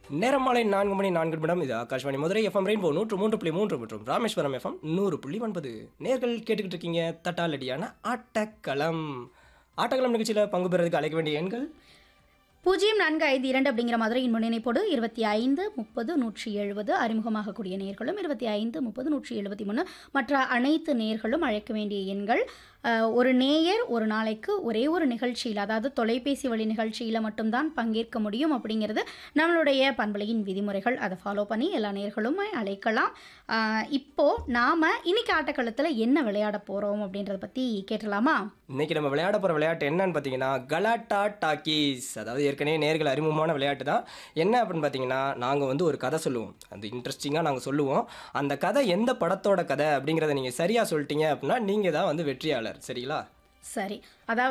நேரம் மாலை 4 மணி 4 நிமிடம். இது ஆகாஷ்வாணி மதுரை எஃப்எம் ரெயின்போ 103.3 மற்றும் ராமேஸ்வரம் எஃப்எம் 100.9. நேர்கள் கேட்டுக்கிட்டு இருக்கீங்க தட்டாலடியான ஆட்டக்களம். ஆட்டக்களம் நிகழ்ச்சியில் பங்கு பெறதுக்கு அழைக்க வேண்டிய எண்கள் 0452 அப்படிங்கிற மதுரையின் முன்னிணைப்போடு 25 30 170 அறிமுகமாகக்கூடிய நேர்களும் 25 30 173 மற்ற அனைத்து நேர்களும் அழைக்க வேண்டிய எண்கள். ஒரு நேயர் ஒரு நாளைக்கு ஒரே ஒரு நிகழ்ச்சியில், அதாவது தொலைபேசி வழி நிகழ்ச்சியில் மட்டும்தான் பங்கேற்க முடியும் அப்படிங்கிறது நம்மளுடைய பண்பலையின் விதிமுறைகள். அதை ஃபாலோ பண்ணி எல்லா நேர்களும் அழைக்கலாம். இப்போது நாம் இன்னைக்கு ஆட்டக்களத்தில் என்ன விளையாட போகிறோம் அப்படின்றத பற்றி கேட்டலாமா? இன்னைக்கு நம்ம விளையாட போகிற விளையாட்டு என்னன்னு பார்த்தீங்கன்னா கலாட்டா டாக்கீஸ். அதாவது ஏற்கனவே நேர்கள் அறிமுகமான விளையாட்டு தான். என்ன அப்படின்னு பார்த்தீங்கன்னா, நாங்கள் வந்து ஒரு கதை சொல்லுவோம். அது இன்ட்ரெஸ்டிங்காக நாங்கள் சொல்லுவோம். அந்த கதை எந்த படத்தோட கதை அப்படிங்கிறத நீங்கள் சரியாக சொல்லிட்டீங்க அப்படின்னா நீங்கள் தான் வந்து வெற்றியாளர். சரிங்களா? சரி, அதாவது